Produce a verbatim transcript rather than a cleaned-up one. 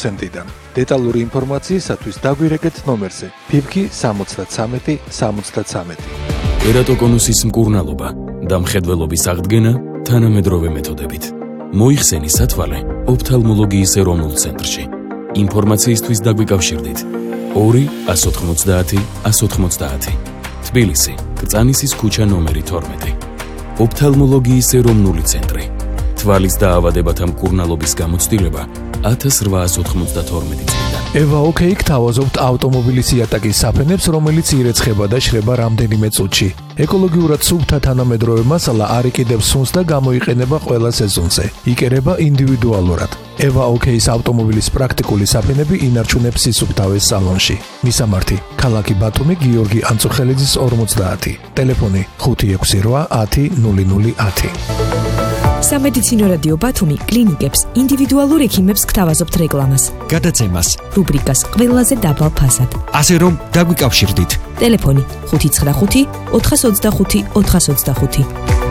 პროცენტიდან. დეტალური ინფორმაციისათვის დაგვირეკეთ ნომერზე ფიფკი სამოცდათრამეტი სამოცდათრამეტი. ერატოკონუსის მკურნალობა და მხედველობის აღდგენა თანამედროვე მეთოდებით. მოიხსენი სათვალე ოფთალმოლოგიის ეროვნულ ცენტრში. ინფორმაციისთვის დაგვიკავშირდით ორი ას ოთხმოცდაათი ას ოთხმოცდაათი. თბილისი, კრწანისის ქუჩა ნომერი თორმეტი. ოფთალმოლოგიის ეროვნული ცენტრი. თვალის დაავადებათა მკურნალობის გამოცდილება ათას რვაას ოთხმოცდათორმეტი წლიდან. ევა ოკეი გთავაზობთ ავტომობილის იატაკის საფენებს, რომელიც ირეცხება და შრება რამდენიმე წუთში. ეკოლოგიურად სუფთა თანამედროვე მასალა არ იკიდებს სუნს და გამოიყენება ყველა სეზონზე. იკერება ინდივიდუალურად. ევა ოკეის ავტომობილის პრაქტიკული საფენები ინარჩუნებს სისუფთავეს სალონში. მისამართი: ქალაქი ბათუმი, გიორგი ანწუხელიძის ორმოცდაათი. ტელეფონი ხუთი ექვსი რვა ათი ნული ნული ათი. სამედიცინო რადიო ბათუმი კლინიკებს, ინდივიდუალურ ექიმებს გთავაზობთ რეკლამას, გადაცემას, რუბრიკას ყველაზე დაბალ ფასად. ასე რომ დაგვიკავშირდით. ტელეფონი ხუთი ცხრა ხუთი ოთხას ოცდახუთი ოთხას ოცდახუთი.